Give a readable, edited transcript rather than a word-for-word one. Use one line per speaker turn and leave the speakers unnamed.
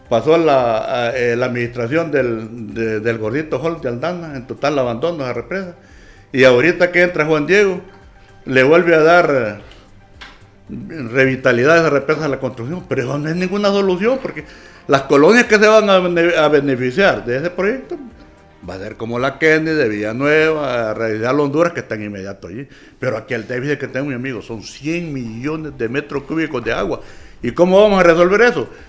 pasó la administración del gordito Holt de Aldana, en total abandono de la represa. Y ahorita que entra Juan Diego, le vuelve a dar revitalidad a esa represa de la construcción, pero eso no es ninguna solución, porque las colonias que se van a beneficiar de ese proyecto va a ser como la Kennedy de Villanueva, Radial Honduras, que están inmediato allí. Pero aquí el déficit que tengo, mi amigo, son 100 millones de metros cúbicos de agua. ¿Y cómo vamos a resolver eso?